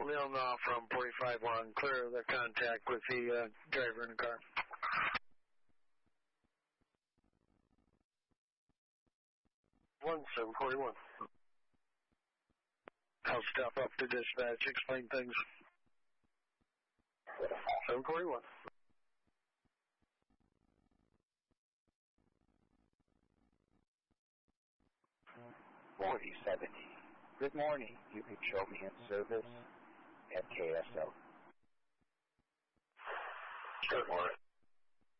Leon from 45-1. Clear the contact with the driver in the car. 1741. I'll step up to dispatch, explain things. 741. Good morning. You can show me in service at KSL. Good morning.